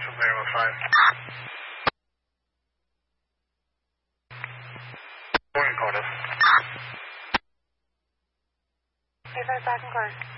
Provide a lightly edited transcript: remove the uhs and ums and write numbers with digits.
Central 015. Morning, Cardiff. Hey, 5 back in course.